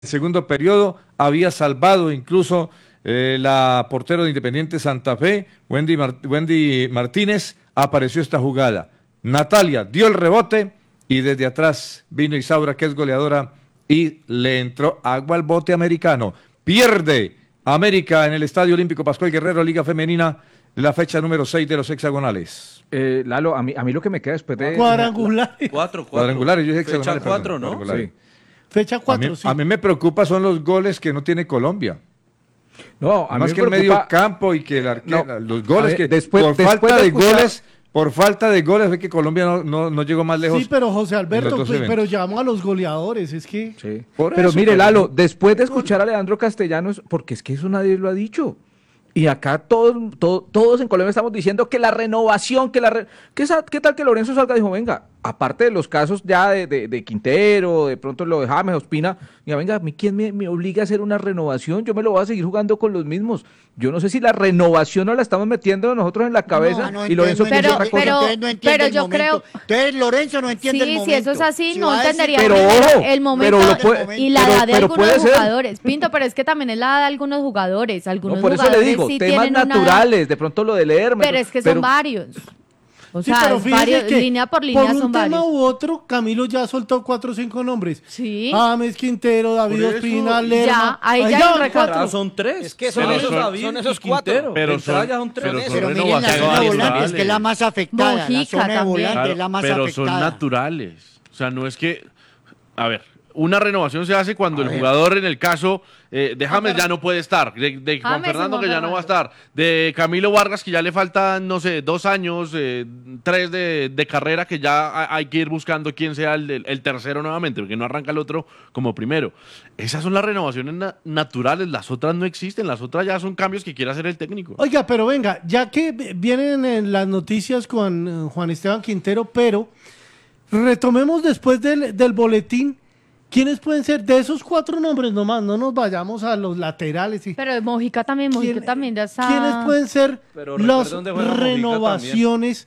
el segundo periodo había salvado incluso la portero de Independiente Santa Fe, Wendy Martínez, apareció esta jugada. Natalia dio el rebote y desde atrás vino Isaura, que es goleadora, y le entró agua al bote americano. Pierde América en el Estadio Olímpico Pascual Guerrero, Liga Femenina, la fecha número 6 de los hexagonales. Lalo, a mí lo que me queda después de... Cuadrangulares. Cuadrangulares, yo dije hexagonales. Fecha 4, ¿no? Sí. Fecha 4, sí. A mí me preocupa son los goles que no tiene Colombia. No, a mí Más me que el preocupa... medio campo y que el arquero, No. los goles Ver, que por falta de goles ve que Colombia no llegó más lejos. Sí, pero José Alberto, en los dos pero llamamos a los goleadores, es que... Sí. Por Pero eso, mire, pero- Lalo, después de escuchar a Leandro Castellanos, porque es que eso nadie lo ha dicho. Y acá todos en Colombia estamos diciendo que la renovación, ¿qué tal que Lorenzo salga y dijo, venga, aparte de los casos ya de Quintero, de pronto lo de James, Ospina, diga, venga, ¿a mí quién me obliga a hacer una renovación? Yo me lo voy a seguir jugando con los mismos. Yo no sé si la renovación no la estamos metiendo nosotros en la cabeza y Lorenzo quiere otra cosa. Pero yo creo... Entonces Lorenzo no entiende el Sí, momento. si eso es así, Si no va a decir- entendería Pero primero ojo, el momento pero lo puede- y la edad de pero algunos puede ser. jugadores. Pinto, pero es que también es la edad de algunos jugadores. Algunos No, por eso jugadores le digo, sí temas tienen una edad, naturales, de pronto lo de leerme. pero es que son varios. O Sí, sea, pero es fíjese varios, que línea por línea por un son tema varios. u otro, Camilo ya soltó 4 o 5 nombres. Sí. James, Quintero, David Por eso, Ospina, Lerma. ya, ahí ya van hay un cuatro. Ah, son 3. Es que son pero esos- David son y esos Quintero. 4. Pero Entrada ya son 3. Pero miren la renovaciones zona de volantes, naturales. que es la más afectada. La Mojica zona de también. volante es la más pero afectada. son naturales. O sea, no es que... A ver, una renovación se hace cuando el jugador, en el caso de James, ya no puede estar, de Juan James y Fernando, Juan que ya no va a Fernando. estar, de Camilo Vargas, que ya le faltan, no sé, 2 años, 3 de carrera, que ya hay que ir buscando quién sea el tercero nuevamente, porque no arranca el otro como primero. Esas son las renovaciones naturales, las otras no existen, las otras ya son cambios que quiere hacer el técnico. Oiga, pero venga, ya que vienen en las noticias con Juan Esteban Quintero, pero retomemos después del boletín, ¿quiénes pueden ser de esos 4 nombres nomás? No nos vayamos a los laterales. Pero Mojica también ya está. ¿Quiénes pueden ser Pero las recuerda dónde juega Mojica renovaciones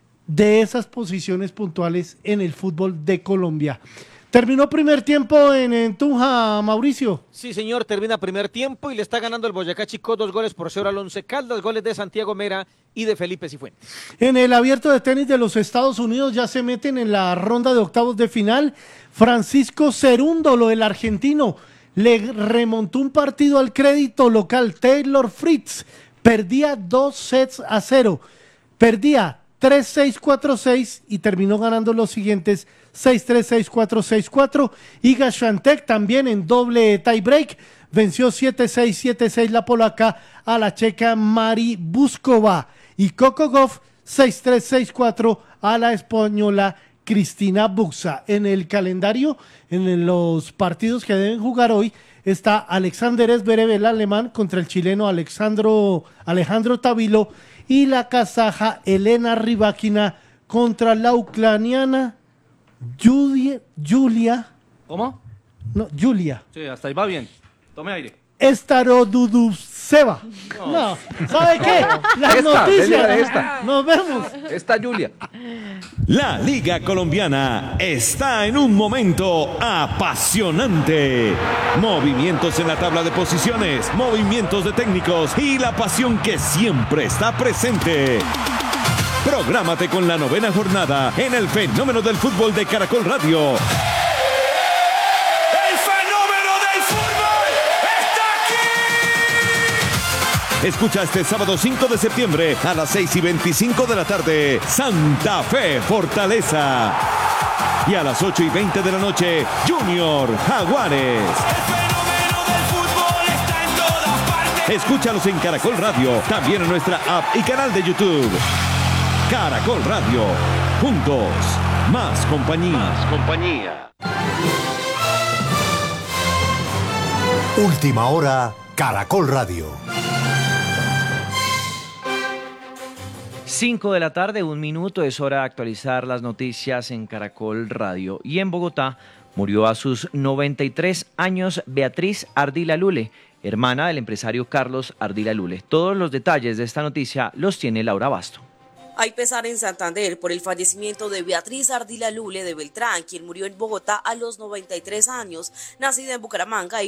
de esas posiciones puntuales en el fútbol de Colombia? Terminó primer tiempo en Tunja, Mauricio. Sí, señor, termina primer tiempo y le está ganando el Boyacá Chicó 2-0 al Once Caldas, goles de Santiago Mera y de Felipe Cifuentes. En el abierto de tenis de los Estados Unidos ya se meten en la ronda de octavos de final. Francisco Cerúndolo, el argentino, le remontó un partido al crédito local. Taylor Fritz perdía 2-0. Perdía 3-6, 4-6 y terminó ganando los siguientes 6-3, 6-4, 6-4. Iga Swiatek también en doble tiebreak venció 7-6, 7-6 la polaca a la checa Mari Buskova. Y Coco Gauff 6-3, 6-4 a la española Cristina Buxa. En el calendario, en los partidos que deben jugar hoy, está Alexander Zverev, el alemán, contra el chileno Alejandro Tavilo, y la kazaja Elena Rybakina contra la ucraniana Julia. ¿Cómo? No, Julia. Sí, hasta ahí va bien. Tome aire. Staroduduseva. No, ¿sabe qué? Las Esta, noticias. dele esta. Nos vemos. Esta Julia. La Liga Colombiana está en un momento apasionante. Movimientos en la tabla de posiciones, movimientos de técnicos y la pasión que siempre está presente. Prográmate con la 9ª jornada en el Fenómeno del Fútbol de Caracol Radio. ¡El fenómeno del fútbol está aquí! Escucha este sábado 5 de septiembre a las 6:25 de la tarde, Santa Fe Fortaleza. Y a las 8:20 de la noche, Junior Jaguares. El fenómeno del fútbol está en todas partes. Escúchalos en Caracol Radio, también en nuestra app y canal de YouTube. Caracol Radio, juntos, más compañía. Última hora, Caracol Radio. 5 de la tarde, 1 minuto, es hora de actualizar las noticias en Caracol Radio. Y en Bogotá murió a sus 93 años Beatriz Ardila Lule, hermana del empresario Carlos Ardila Lule. Todos los detalles de esta noticia los tiene Laura Basto. Hay pesar en Santander por el fallecimiento de Beatriz Ardila Lule de Beltrán, quien murió en Bogotá a los 93 años, nacida en Bucaramanga y